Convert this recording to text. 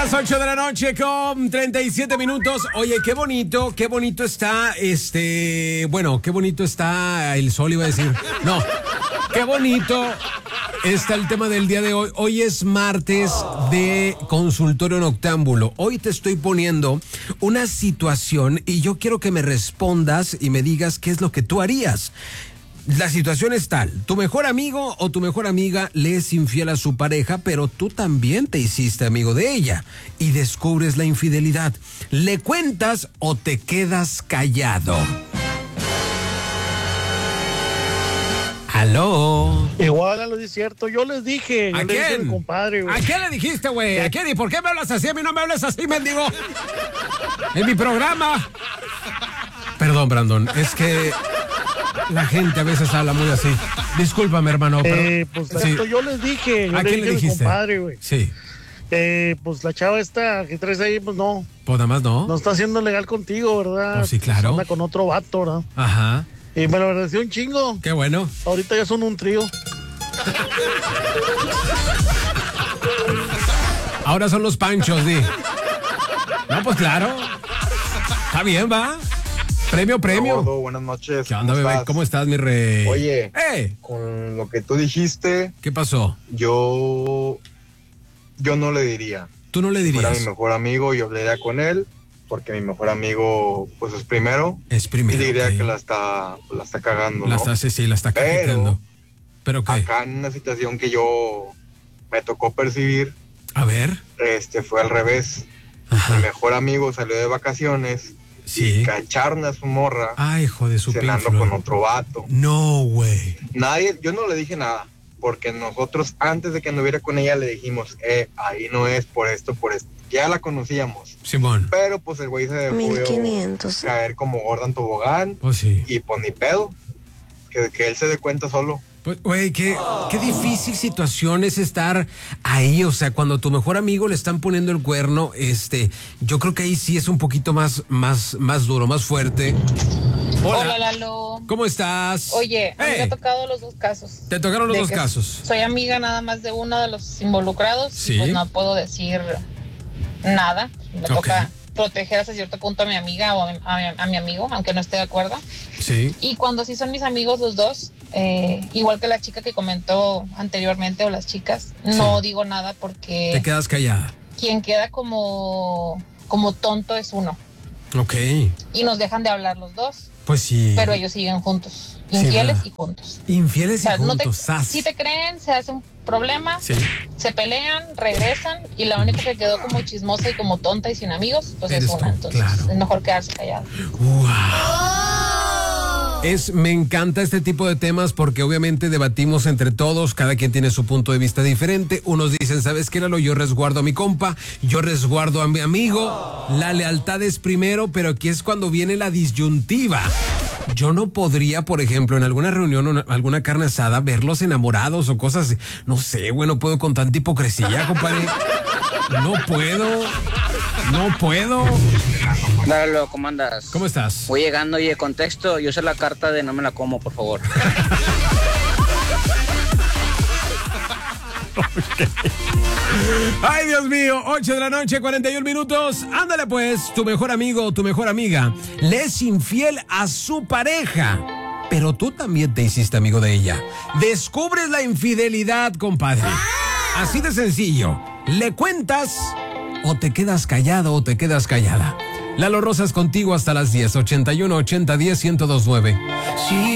Las 8 de la noche con 37 minutos. Oye, qué bonito está bueno, qué bonito está el sol, iba a decir. No, qué bonito está el tema del día de hoy. Hoy es martes de Consultorio Noctámbulo. Hoy te estoy poniendo una situación y yo quiero que me respondas y me digas qué es lo que tú harías. La situación es tal: tu mejor amigo o tu mejor amiga le es infiel a su pareja, pero tú también te hiciste amigo de ella y descubres la infidelidad. ¿Le cuentas o te quedas callado? ¿Aló? Igual a lo cierto, yo les dije. ¿A quién? Compadre, ¿A quién le dijiste, güey? ¿A quién? ¿Y por qué me hablas así? A mí no me hablas así, mendigo. En mi programa. Perdón, Brandon, es que la gente a veces habla muy así. Discúlpame, hermano. Pero, pues sí. Yo les dije. ¿A quién le dijiste? Compadre, güey. Sí. Pues la chava esta que traes ahí, pues no. Pues nada más no. No está siendo legal contigo, ¿verdad? Pues sí, claro. Anda con otro vato, ¿verdad? Ajá. Y me lo agradeció un chingo. Qué bueno. Ahorita ya son un trío. Ahora son los Panchos, di. No, pues claro. Está bien, va. Premio. Gordo, buenas noches. ¿Qué onda, bebé? ¿Cómo estás, mi rey? Oye, con lo que tú dijiste... ¿Qué pasó? Yo no le diría. ¿Tú no le dirías? Era mi mejor amigo, yo hablaría con él, porque mi mejor amigo, pues, es primero. Es primero. Y diría okay. que la está cagando, la ¿no? la está cajeteando. ¿Pero qué? Acá en una situación que yo me tocó percibir... A ver. Fue al revés. Ajá. Mi mejor amigo salió de vacaciones... Sí. Y cacharon a su morra. Ay, hijo de su cenando pinche con otro vato. No, güey. Yo no le dije nada, porque nosotros antes de que anduviera con ella le dijimos, ahí no es por esto. Ya la conocíamos. Simón. Pero pues el güey se dejó 1500. caer como gorda en tobogán. Pues sí. Y pues ni pedo. Que él se dé cuenta solo. Pues, güey, qué difícil situación es estar ahí, o sea, cuando a tu mejor amigo le están poniendo el cuerno, yo creo que ahí sí es un poquito más duro, más fuerte. Hola, Lalo. ¿Cómo estás? Oye, a mí me ha tocado los dos casos. ¿Te tocaron los dos casos? Soy amiga nada más de uno de los involucrados. Sí. Y pues no puedo decir nada. Me toca proteger hasta cierto punto a mi amiga o a mi amigo, aunque no esté de acuerdo. Sí. Y cuando sí son mis amigos los dos, igual que la chica que comentó anteriormente o las chicas, no digo nada porque... Te quedas callada. Quien queda como tonto es uno. Ok. Y nos dejan de hablar los dos. Pues sí. Pero ellos siguen juntos, infieles y juntos. Infieles y juntos. Si te creen, se hace un problema, se pelean, regresan y la única que quedó como chismosa y como tonta y sin amigos, pues es una. Entonces es mejor quedarse callado. Wow. Me encanta este tipo de temas porque obviamente debatimos entre todos, cada quien tiene su punto de vista diferente. Unos dicen, ¿sabes qué, Lalo? Yo resguardo a mi compa, yo resguardo a mi amigo, la lealtad es primero, pero aquí es cuando viene la disyuntiva. Yo no podría, por ejemplo, en alguna reunión o alguna carne asada, verlos enamorados o cosas así. No sé, güey, no puedo con tanta hipocresía, compadre. No puedo. Dale, ¿cómo andas? ¿Cómo estás? Voy llegando, oye, contexto, yo sé la carta de no me la como, por favor. Okay. Ay, Dios mío, 8 de la noche, 41 minutos. Ándale pues, tu mejor amigo o tu mejor amiga le es infiel a su pareja, pero tú también te hiciste amigo de ella. Descubres la infidelidad, compadre. Así de sencillo. ¿Le cuentas o te quedas callado o te quedas callada? Lalo Rosas contigo hasta las 10, 81 80 10 1029. Sí.